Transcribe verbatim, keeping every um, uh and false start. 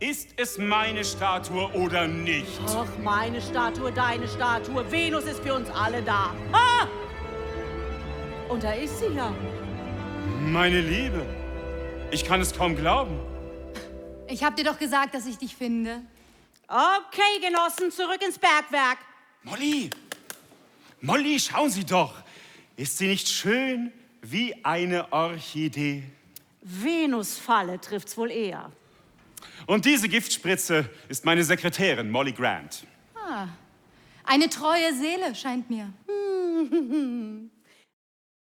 Ist es meine Statue oder nicht? Ach, meine Statue, deine Statue. Venus ist für uns alle da. Ah! Und da ist sie ja. Meine Liebe, ich kann es kaum glauben. Ich hab dir doch gesagt, dass ich dich finde. Okay, Genossen, zurück ins Bergwerk. Molly, Molly, schauen Sie doch. Ist sie nicht schön wie eine Orchidee? Venusfalle trifft's wohl eher. Und diese Giftspritze ist meine Sekretärin, Molly Grant. Ah, eine treue Seele, scheint mir.